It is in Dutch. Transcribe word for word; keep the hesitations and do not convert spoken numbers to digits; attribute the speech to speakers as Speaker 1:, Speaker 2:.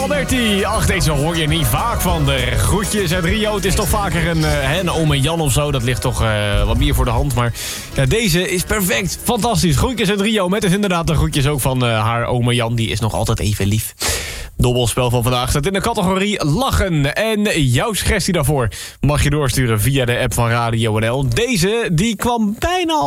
Speaker 1: Alberti. Ach, deze hoor je niet vaak van de groetjes uit Rio. Het is toch vaker een, uh, een oom en Jan of zo. Dat ligt toch uh, wat meer voor de hand. Maar ja, deze is perfect. Fantastisch. Groetjes uit Rio. Met dus inderdaad de groetjes ook van uh, haar oom en Jan. Die is nog altijd even lief. Dobbelspel van vandaag staat in de categorie lachen. En jouw suggestie daarvoor mag je doorsturen via de app van Radio N L. Deze die kwam bijna al